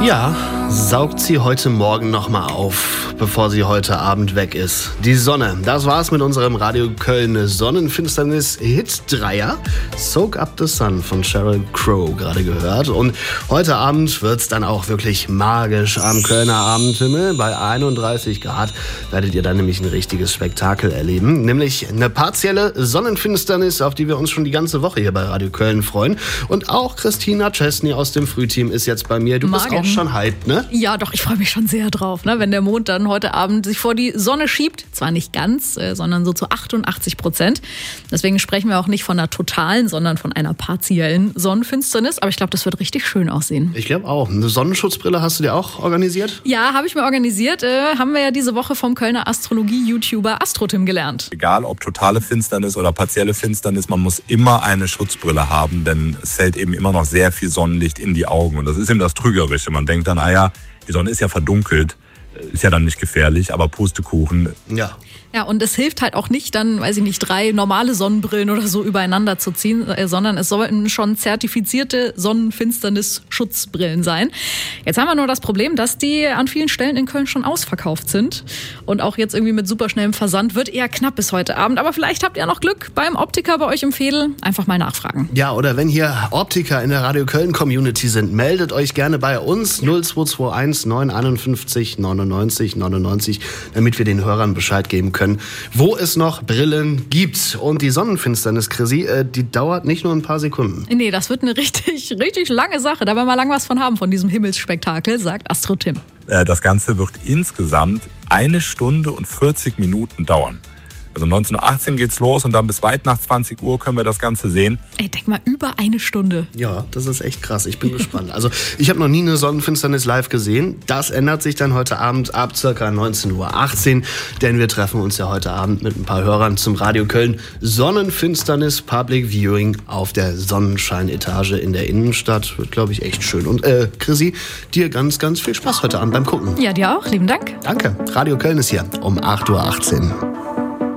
Ja, saugt sie heute Morgen nochmal auf, bevor sie heute Abend weg ist. Die Sonne, das war's mit unserem Radio Köln Sonnenfinsternis-Hit-Dreier. Soak Up the Sun von Sheryl Crow gerade gehört. Und heute Abend wird's dann auch wirklich magisch am Kölner Abendhimmel. Bei 31 Grad werdet ihr dann nämlich ein richtiges Spektakel erleben. Nämlich eine partielle Sonnenfinsternis, auf die wir uns schon die ganze Woche hier bei Radio Köln freuen. Und auch Christina Chesney aus dem Frühteam ist jetzt bei mir. Du bist auch schon hyped, ne? Ja, doch, ich freue mich schon sehr drauf, ne? Wenn der Mond dann heute Abend sich vor die Sonne schiebt. Zwar nicht ganz, sondern so zu 88%. Deswegen sprechen wir auch nicht von einer totalen, sondern von einer partiellen Sonnenfinsternis. Aber ich glaube, das wird richtig schön aussehen. Ich glaube auch. Eine Sonnenschutzbrille hast du dir auch organisiert? Ja, habe ich mir organisiert. Haben wir ja diese Woche vom Kölner Astrologie-YouTuber AstroTim gelernt. Egal ob totale Finsternis oder partielle Finsternis, man muss immer eine Schutzbrille haben, denn es fällt eben immer noch sehr viel Sonnenlicht in die Augen. Und das ist eben das Trügerische. Man denkt dann, die Sonne ist ja verdunkelt, ist ja dann nicht gefährlich, aber Pustekuchen. Ja, und es hilft halt auch nicht, dann, 3 normale Sonnenbrillen oder so übereinander zu ziehen, sondern es sollten schon zertifizierte Sonnenfinsternis-Schutzbrillen sein. Jetzt haben wir nur das Problem, dass die an vielen Stellen in Köln schon ausverkauft sind. Und auch jetzt irgendwie mit superschnellem Versand wird eher knapp bis heute Abend. Aber vielleicht habt ihr noch Glück beim Optiker bei euch im Veedel. Einfach mal nachfragen. Ja, oder wenn hier Optiker in der Radio Köln Community sind, meldet euch gerne bei uns 0221 951 99 99, damit wir den Hörern Bescheid geben können, wo es noch Brillen gibt. Und die Sonnenfinsternis, Chrissy, die dauert nicht nur ein paar Sekunden. Nee, das wird eine richtig lange Sache. Da werden wir lang was von haben, von diesem Himmelsspektakel, sagt AstroTim. Das Ganze wird insgesamt 1 Stunde und 40 Minuten dauern. Also 19.18 Uhr geht's los und dann bis weit nach 20 Uhr können wir das Ganze sehen. Ey, denk mal, über 1 Stunde. Ja, das ist echt krass. Ich bin gespannt. Also ich habe noch nie eine Sonnenfinsternis live gesehen. Das ändert sich dann heute Abend ab ca. 19.18 Uhr. Denn wir treffen uns ja heute Abend mit ein paar Hörern zum Radio Köln Sonnenfinsternis Public Viewing auf der Sonnenscheinetage in der Innenstadt. Wird, glaube ich, echt schön. Und Chrissy, dir ganz viel Spaß heute Abend beim Gucken. Ja, dir auch. Lieben Dank. Danke. Radio Köln ist hier um 8.18 Uhr.